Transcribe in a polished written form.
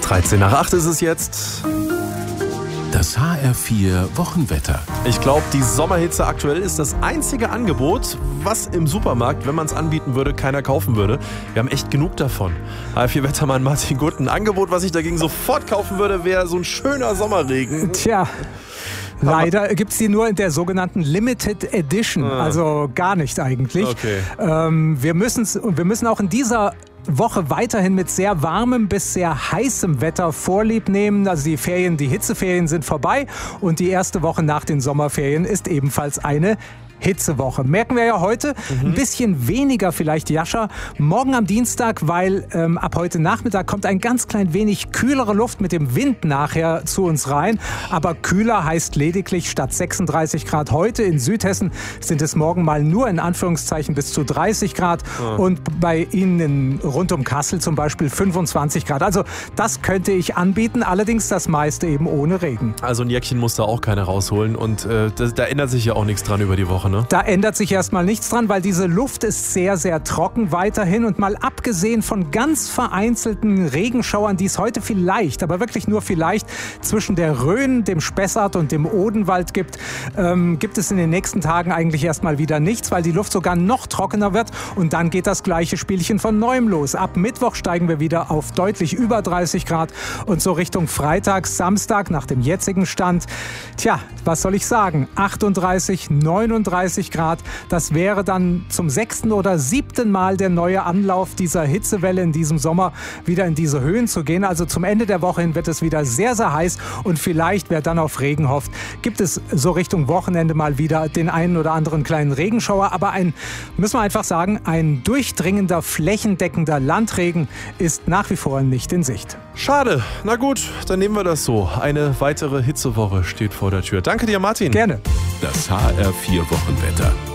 13 nach 8 ist es jetzt. Das HR4 Wochenwetter. Ich glaube, die Sommerhitze aktuell ist das einzige Angebot, was im Supermarkt, wenn man es anbieten würde, keiner kaufen würde. Wir haben echt genug davon. HR4-Wettermann Martin Gutt, ein Angebot, was ich dagegen sofort kaufen würde, wäre so ein schöner Sommerregen. Tja. Leider gibt es die nur in der sogenannten Limited Edition, also gar nicht eigentlich. Okay. Wir müssen auch in dieser Woche weiterhin mit sehr warmem bis sehr heißem Wetter Vorlieb nehmen. Also die Hitzeferien sind vorbei und die erste Woche nach den Sommerferien ist ebenfalls eine Hitzewoche. Merken wir ja heute ein bisschen weniger vielleicht, Jascha. Morgen am Dienstag, weil ab heute Nachmittag kommt ein ganz klein wenig kühlere Luft mit dem Wind nachher zu uns rein. Aber kühler heißt lediglich statt 36 Grad heute in Südhessen sind es morgen mal nur in Anführungszeichen bis zu 30 Grad. Und bei Ihnen rund um Kassel zum Beispiel 25 Grad. Also das könnte ich anbieten, allerdings das meiste eben ohne Regen. Also ein Jäckchen muss da auch keiner rausholen und da ändert sich ja auch nichts dran über die Woche. Ne? Da ändert sich erstmal nichts dran, weil diese Luft ist sehr, sehr trocken weiterhin. Und mal abgesehen von ganz vereinzelten Regenschauern, die es heute vielleicht, aber wirklich nur vielleicht, zwischen der Rhön, dem Spessart und dem Odenwald gibt es in den nächsten Tagen eigentlich erstmal wieder nichts, weil die Luft sogar noch trockener wird. Und dann geht das gleiche Spielchen von neuem los. Ab Mittwoch steigen wir wieder auf deutlich über 30 Grad. Und so Richtung Freitag, Samstag nach dem jetzigen Stand, was soll ich sagen, 38, 39 Grad. Das wäre dann zum 6. oder 7. Mal der neue Anlauf dieser Hitzewelle in diesem Sommer, wieder in diese Höhen zu gehen. Also zum Ende der Woche hin wird es wieder sehr, sehr heiß und vielleicht, wer dann auf Regen hofft, gibt es so Richtung Wochenende mal wieder den einen oder anderen kleinen Regenschauer. Aber müssen wir einfach sagen, ein durchdringender, flächendeckender Landregen ist nach wie vor nicht in Sicht. Schade. Na gut, dann nehmen wir das so. Eine weitere Hitzewoche steht vor der Tür. Danke dir, Martin. Gerne. Das HR4 Wochenwetter.